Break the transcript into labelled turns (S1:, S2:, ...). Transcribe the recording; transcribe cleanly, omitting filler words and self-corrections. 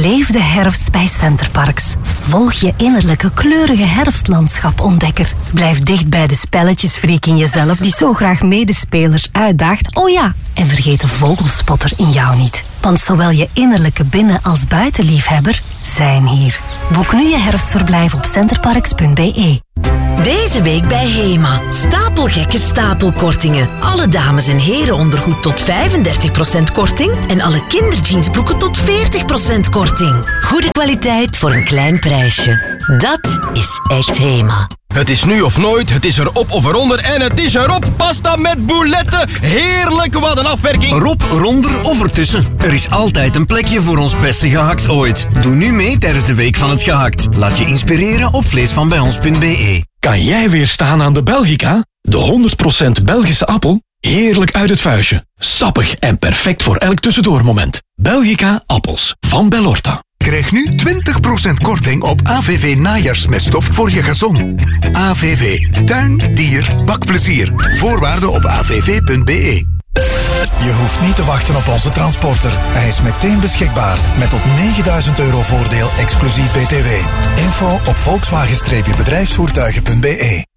S1: Beleef de herfst bij Centerparks. Volg je innerlijke kleurige herfstlandschap-ontdekker. Blijf dicht bij de spelletjesfreak in jezelf die zo graag medespelers uitdaagt. Oh ja, en vergeet de vogelspotter in jou niet. Want zowel je innerlijke binnen- als buitenliefhebber zijn hier. Boek nu je herfstverblijf op centerparks.be.
S2: Deze week bij HEMA. Stapelgekke stapelkortingen. Alle dames- en herenondergoed tot 35% korting. En alle kinderjeansbroeken tot 40% korting. Goede kwaliteit voor een klein prijsje. Dat is echt HEMA.
S3: Het is nu of nooit, het is erop of eronder en het is erop. Pasta met bouletten. Heerlijk, wat een afwerking.
S4: Erop, eronder of ertussen. Er is altijd een plekje voor ons beste gehakt ooit. Doe nu mee tijdens de Week van het Gehakt. Laat je inspireren op vleesvanbijons.be.
S5: Kan jij weer staan aan de Belgica? De 100% Belgische appel? Heerlijk uit het vuistje. Sappig en perfect voor elk tussendoormoment. Belgica appels van Bellorta.
S6: Krijg nu 20% korting op AVV najaarsmeststof voor je gazon. AVV. Tuin, dier, bakplezier. Voorwaarden op avv.be.
S7: Je hoeft niet te wachten op onze transporter. Hij is meteen beschikbaar. Met tot €9.000 voordeel exclusief BTW. Info op Volkswagen-bedrijfsvoertuigen.be.